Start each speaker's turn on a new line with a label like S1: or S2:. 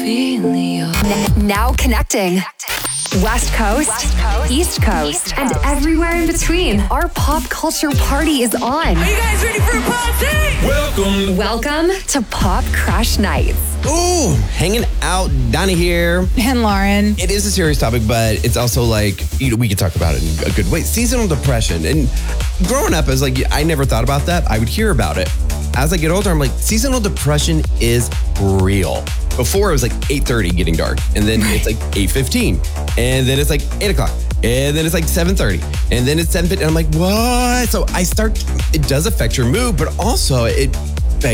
S1: Now connecting. West Coast, East Coast, and everywhere in between. Our pop culture party is on.
S2: Are you guys ready for a party?
S1: Welcome to Pop Crush Nights.
S3: Ooh, hanging out. Donnie here.
S4: And Lauren.
S3: It is a serious topic, but it's also like, we could talk about it in a good way. Seasonal depression. And growing up, I never thought about that. I would hear about it. As I get older, I'm like, seasonal depression is real. Before it was like 8:30 getting dark, and then it's like 8:15, and then it's like 8 o'clock, and then it's like 7:30, and then it's 7:50, and I'm like, what? So it does affect your mood, but also it